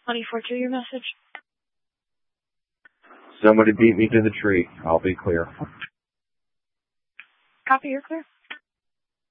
24-2, your message. Somebody beat me to the tree. I'll be clear. Copy, you're clear.